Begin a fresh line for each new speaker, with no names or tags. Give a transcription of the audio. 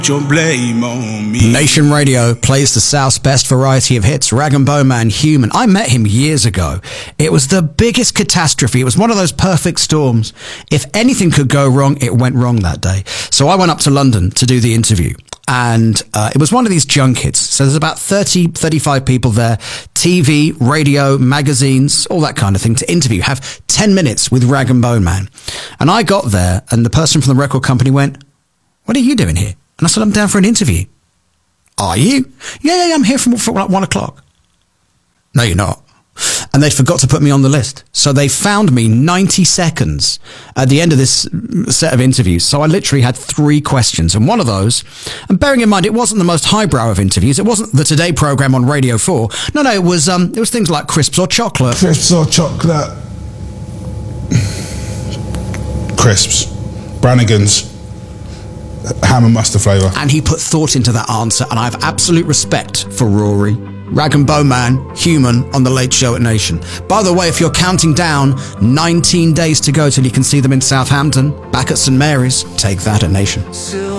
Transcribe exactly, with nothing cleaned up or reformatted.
Your blame on me.
Nation Radio plays the South's best variety of hits. Rag and Bone Man, Human. I met him years ago. It was the biggest catastrophe. It was one of those perfect storms. If anything could go wrong, it went wrong that day. So I went up to London to do the interview. And uh, it was one of these junkets. So there's about thirty, thirty-five people there. T V, radio, magazines, all that kind of thing to interview. Have ten minutes with Rag and Bone Man. And I got there and the person from the record company went, "What are you doing here?" And I said, "I'm down for an interview." "Are you?" "Yeah, yeah, yeah, I'm here from, from like one o'clock. "No, you're not." And they forgot to put me on the list. So they found me ninety seconds at the end of this set of interviews. So I literally had three questions. And one of those, and bearing in mind, it wasn't the most highbrow of interviews. It wasn't the Today programme on Radio four. No, no, it was, um, it was things like crisps or chocolate.
Crisps or chocolate. Crisps. Brannigan's. Ham and mustard flavour.
And he put thought into that answer, and I have absolute respect for Rory. Rag and Bone Man, Human, on The Late Show at Nation. By the way, if you're counting down nineteen days to go till you can see them in Southampton, back at St Mary's, take that at Nation.